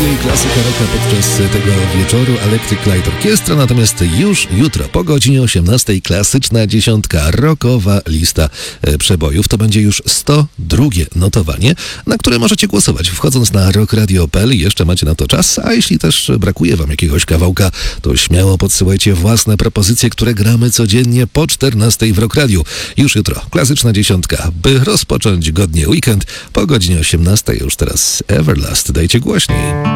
drugiej klasyka rocka podczas tego wieczoru Electric Light Orchestra, natomiast już jutro po godzinie 18 klasyczna dziesiątka, rockowa lista przebojów. To będzie już 102 notowanie, na które możecie głosować wchodząc na rockradio.pl. Jeszcze macie na to czas, a jeśli też brakuje wam jakiegoś kawałka, to śmiało podsyłajcie własne propozycje, które gramy codziennie po 14 w Rock Radio. Już jutro klasyczna dziesiątka, by rozpocząć godnie weekend po godzinie 18. Już teraz Everlast. Dajcie głośniej.